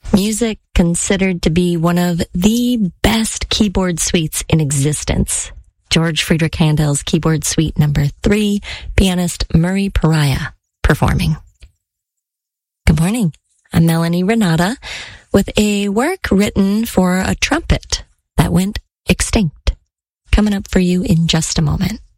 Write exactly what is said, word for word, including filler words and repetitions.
Music considered to be one of the best keyboard suites in existence. George Friedrich Handel's Keyboard Suite number three, pianist Murray Pariah performing. Good morning. I'm Melanie Renata with a work written for a trumpet that went extinct. Coming up for you in just a moment.